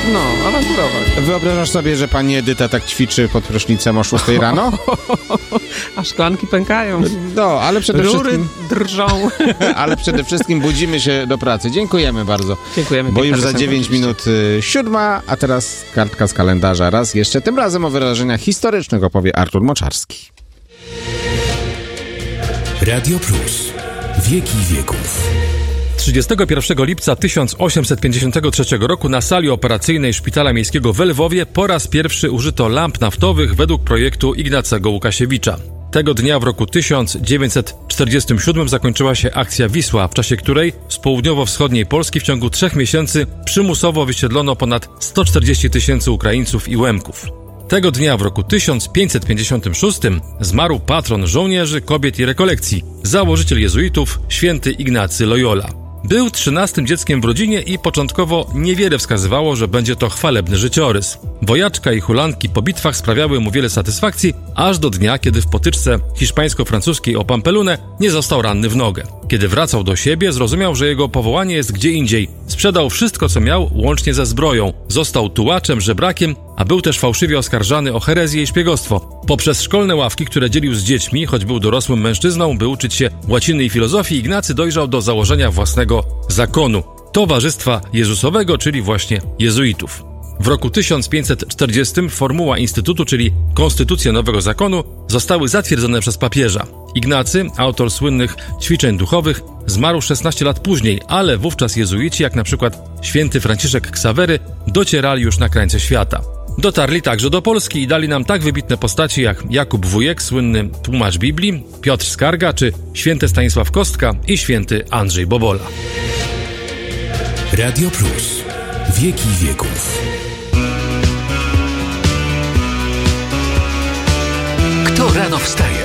No, awanturować. Wyobrażasz sobie, że pani Edyta tak ćwiczy pod prysznicem o 6 rano? A szklanki pękają. No, ale przede Rury wszystkim... drżą. Ale przede wszystkim budzimy się do pracy. Dziękujemy bardzo. Dziękujemy. Bo już za piosenka, 9 minut 7, a teraz kartka z kalendarza. Raz jeszcze, tym razem o wydarzeniach historycznych opowie Artur Moczarski. Radio Plus. Wieki wieków. 31 lipca 1853 roku na sali operacyjnej Szpitala Miejskiego w Lwowie po raz pierwszy użyto lamp naftowych według projektu Ignacego Łukasiewicza. Tego dnia w roku 1947 zakończyła się akcja Wisła, w czasie której z południowo-wschodniej Polski w ciągu 3 miesięcy przymusowo wysiedlono ponad 140 000 Ukraińców i Łemków. Tego dnia w roku 1556 zmarł patron żołnierzy, kobiet i rekolekcji, założyciel jezuitów, święty Ignacy Loyola. Był 13. dzieckiem w rodzinie i początkowo niewiele wskazywało, że będzie to chwalebny życiorys. Wojaczka i hulanki po bitwach sprawiały mu wiele satysfakcji, aż do dnia, kiedy w potyczce hiszpańsko-francuskiej o Pampelunę nie został ranny w nogę. Kiedy wracał do siebie, zrozumiał, że jego powołanie jest gdzie indziej. Sprzedał wszystko, co miał, łącznie ze zbroją. Został tułaczem, żebrakiem, a był też fałszywie oskarżany o herezję i szpiegostwo. Poprzez szkolne ławki, które dzielił z dziećmi, choć był dorosłym mężczyzną, by uczyć się łaciny i filozofii, Ignacy dojrzał do założenia własnego zakonu, Towarzystwa Jezusowego, czyli właśnie jezuitów. W roku 1540 formuła Instytutu, czyli Konstytucja Nowego Zakonu, zostały zatwierdzone przez papieża. Ignacy, autor słynnych ćwiczeń duchowych, zmarł 16 lat później, ale wówczas jezuici, jak na przykład święty Franciszek Ksawery, docierali już na krańce świata. Dotarli także do Polski i dali nam tak wybitne postaci jak Jakub Wujek, słynny tłumacz Biblii, Piotr Skarga czy święty Stanisław Kostka i święty Andrzej Bobola. Radio Plus. Wieki wieków. Kto rano wstaje?